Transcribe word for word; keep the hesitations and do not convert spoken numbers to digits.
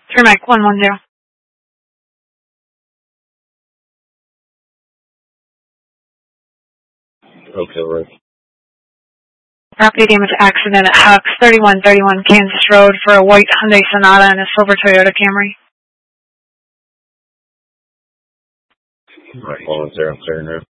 Three Mike, one one zero. Okay, right. Property damage accident at Hux, thirty-one thirty-one Kansas Road for a white Hyundai Sonata and a silver Toyota Camry. Alright, hold on, Sarah. I'm clearing her.